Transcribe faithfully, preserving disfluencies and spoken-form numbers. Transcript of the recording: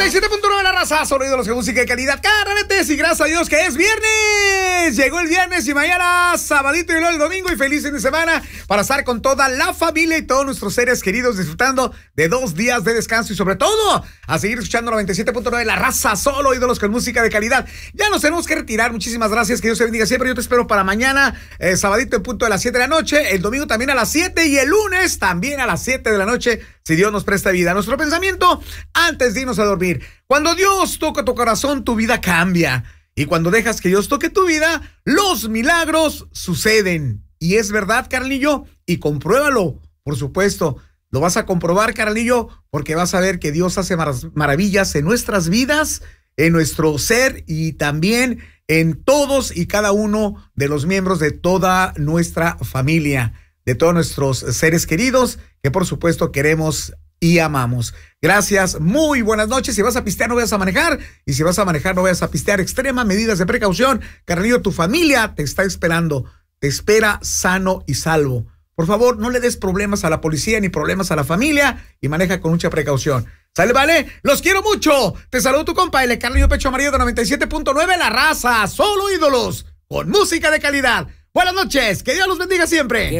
noventa y siete punto nueve la raza, solo ídolos de música de calidad, carretes, y gracias a Dios que es viernes. Llegó el viernes y mañana sabadito y luego el domingo, y feliz fin de semana para estar con toda la familia y todos nuestros seres queridos disfrutando de dos días de descanso y sobre todo a seguir escuchando noventa y siete punto nueve la raza, solo ídolos con música de calidad. Ya nos tenemos que retirar, muchísimas gracias, que Dios te bendiga siempre. Yo te espero para mañana, eh, sabadito en punto de las siete de la noche, el domingo también a las siete y el lunes también a las siete de la noche, si Dios nos presta vida. Nuestro pensamiento antes de irnos a dormir: cuando Dios toca tu corazón, tu vida cambia. Y cuando dejas que Dios toque tu vida, los milagros suceden. Y es verdad, Carnalillo, y compruébalo, por supuesto. Lo vas a comprobar, Carnalillo, porque vas a ver que Dios hace mar- maravillas en nuestras vidas, en nuestro ser y también en todos y cada uno de los miembros de toda nuestra familia, de todos nuestros seres queridos que por supuesto queremos y amamos. Gracias, muy buenas noches. Si vas a pistear, no vayas a manejar, y si vas a manejar, no vayas a pistear. Extremas medidas de precaución. Carnalillo, tu familia te está esperando, te espera sano y salvo. Por favor, no le des problemas a la policía ni problemas a la familia y maneja con mucha precaución. ¿Sale, vale? Los quiero mucho. Te saludo tu compa, el Carnalillo Pecho Amarillo de noventa y siete punto nueve la raza, solo ídolos con música de calidad. Buenas noches, que Dios los bendiga siempre.